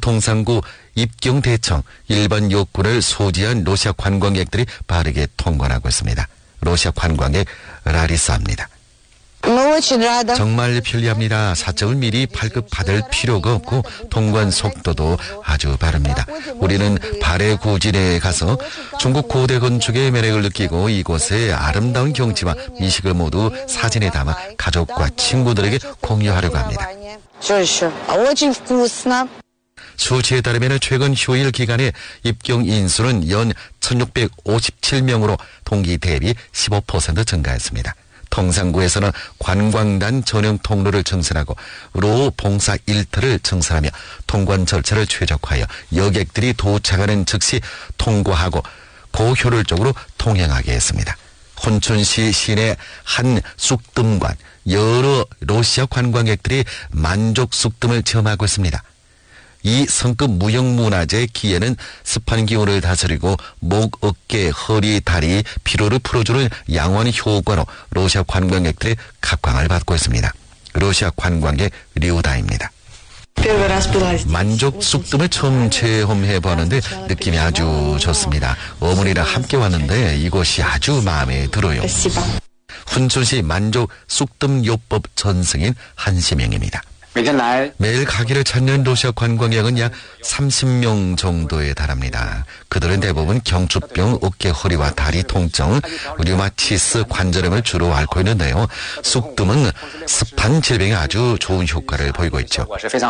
통상구 입경대청 일반 요건을 소지한 러시아 관광객들이 빠르게 통관하고 있습니다. 러시아 관광객 라리사입니다. 정말 편리합니다. 사정을 미리 발급받을 필요가 없고 통관 속도도 아주 빠릅니다. 우리는 발해 구진에 가서 중국 고대 건축의 매력을 느끼고 이곳의 아름다운 경치와 미식을 모두 사진에 담아 가족과 친구들에게 공유하려고 합니다. 수치에 따르면 최근 휴일 기간에 입경 인수는 연 1657명으로 동기 대비 15% 증가했습니다. 통상구에서는 관광단 전용 통로를 증설하고 로 봉사 일터를 증설하며 통관 절차를 최적화하여 여객들이 도착하는 즉시 통과하고 고효율적으로 통행하게 했습니다. 혼춘시 시내 한 쑥뜸관 여러 러시아 관광객들이 만족 쑥뜸을 체험하고 있습니다. 이 성급 무형문화재 기에는 습한 기운을 다스리고 목, 어깨, 허리, 다리, 피로를 풀어주는 양원 효과로 러시아 관광객들의 각광을 받고 있습니다. 러시아 관광객 리우다입니다. 만족 쑥뜸을 처음 체험해보았는데 느낌이 아주 좋습니다. 어머니랑 함께 왔는데 이곳이 아주 마음에 들어요. 훈춘시 만족 쑥뜸 요법 전승인 한시명입니다. 매일 가게를 찾는 러시아 관광객은 약 30명 정도에 달합니다. 그들은 대부분 경추병, 어깨, 허리와 다리 통증, 류마티스 관절염을 주로 앓고 있는데요. 쑥뜸은 습한 질병에 아주 좋은 효과를 보이고 있죠.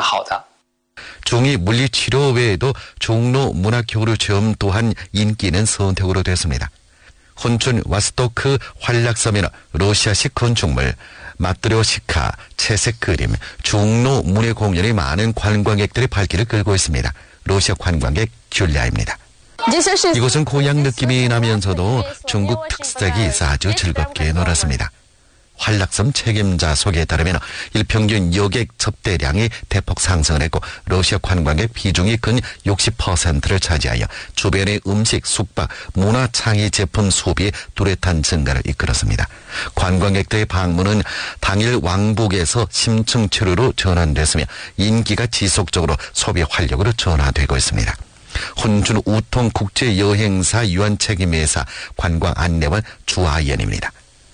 중이 물리치료 외에도 종로 문화교류 체험 또한 인기 있는 선택으로 됐습니다. 혼춘 와스토크 활락섬에는 러시아식 건축물, 마트료시카, 채색 그림, 종로 문예 공연이 많은 관광객들의 발길을 끌고 있습니다. 러시아 관광객 귤리아입니다. 이곳은 고향 느낌이 나면서도 중국 특색이 있어 아주 즐겁게 놀았습니다. 활락섬 책임자 소개에 따르면 일평균 여객 접대량이 대폭 상승을 했고 러시아 관광객 비중이 근 60%를 차지하여 주변의 음식, 숙박, 문화창의 제품 소비의 뚜렷한 증가를 이끌었습니다. 관광객들의 방문은 당일 왕복에서 심층 체류로 전환됐으며 인기가 지속적으로 소비 활력으로 전환되고 있습니다. 혼춘 우통 국제여행사 유한 책임회사 관광안내원 주하연입니다.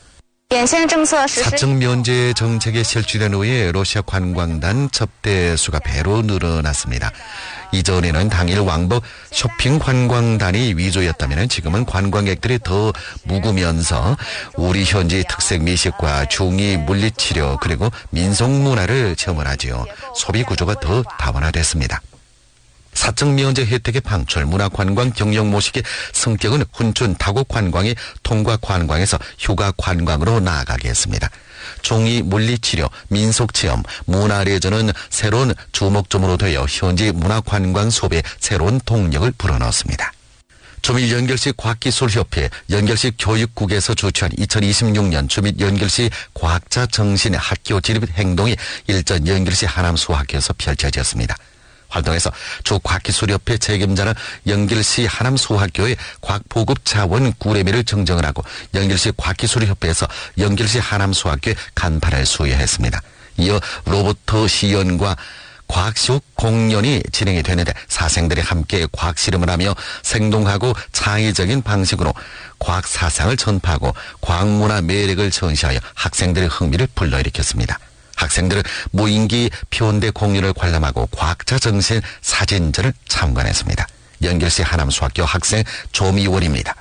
사적 면제 정책에 실시된 후에 러시아 관광단 접대 수가 배로 늘어났습니다. 이전에는 당일 왕복 쇼핑 관광단이 위주였다면 지금은 관광객들이 더 묵으면서 우리 현지 특색 미식과 중의 물리치료 그리고 민속문화를 체험을 하지요. 소비 구조가 더 다원화됐습니다. 사적 면제 혜택의 방출, 문화관광 경영 모식의 성격은 훈춘 다국 관광이 통과 관광에서 휴가 관광으로 나아가게 했습니다. 종이 물리치료, 민속체험, 문화레저는 새로운 주목점으로 되어 현지 문화관광 소비에 새로운 동력을 불어넣었습니다. 주민연결시 과학기술협회 연결시 교육국에서 주최한 2026년 주민연결시 과학자 정신 학교 진입 행동이 일전 연결시 하남수학교에서 펼쳐졌습니다. 활동에서 주과학기술협회 책임자는 연결시 하남수학교의 과학보급 자원 구례미를 증정을 하고 연결시 과학기술협회에서 연결시 하남수학교의 간판을 수여했습니다. 이어 로봇 시연과 과학시옥 공연이 진행이 되는데 사생들이 함께 과학실험을 하며 생동하고 창의적인 방식으로 과학 사상을 전파하고 과학문화 매력을 전시하여 학생들의 흥미를 불러일으켰습니다. 학생들은 무인기 표현대 공연을 관람하고 과학자 정신 사진전을 참관했습니다. 연결시 하남수학교 학생 조미원입니다.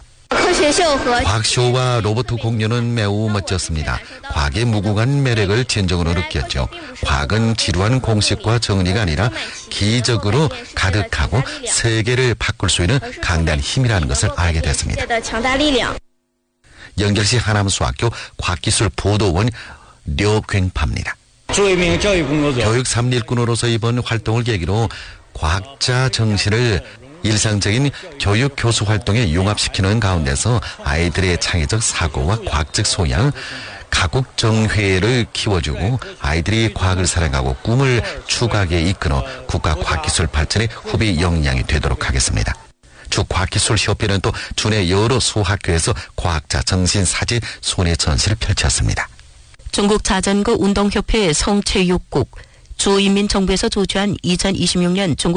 과학쇼와 로봇 공연은 매우 멋졌습니다. 과학의 무궁한 매력을 진정으로 느꼈죠. 과학은 지루한 공식과 정리가 아니라 기적으로 가득하고 세계를 바꿀 수 있는 강단 힘이라는 것을 알게 됐습니다. 연결시 하남수학교 과학기술 보도원 려괭파입니다. 교육 3일꾼으로서 이번 활동을 계기로 과학자 정신을 일상적인 교육 교수 활동에 융합시키는 가운데서 아이들의 창의적 사고와 과학적 소양, 가국정회를 키워주고 아이들이 과학을 사랑하고 꿈을 추구하게 이끌어 국가 과학기술 발전의 후비 역량이 되도록 하겠습니다. 주과학기술협회는 또 주내 여러 소학교에서 과학자 정신 사진 손해 전시를 펼쳤습니다. 중국 자전거 운동협회 성체육국 주인민정부에서 조치한 2026년 중국